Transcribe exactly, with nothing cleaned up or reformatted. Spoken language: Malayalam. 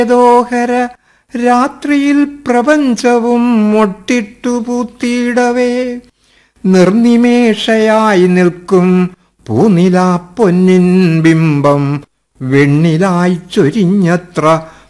ദോഹര രാത്രിയിൽ പ്രപഞ്ചവും മൊട്ടിട്ടു പൂത്തിയിടവേ നിർനിമേഷയായി നിൽക്കും പൂനിലാ പൊന്നിൻ ബിംബം വെണ്ണിലായി ചൊരിഞ്ഞത്ര